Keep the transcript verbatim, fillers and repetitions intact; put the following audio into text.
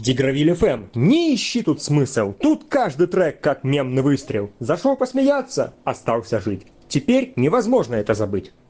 Дигравиль эф эм. Не ищи тут смысл. Тут каждый трек как мемный выстрел. Зашел посмеяться, остался жить. Теперь невозможно это забыть.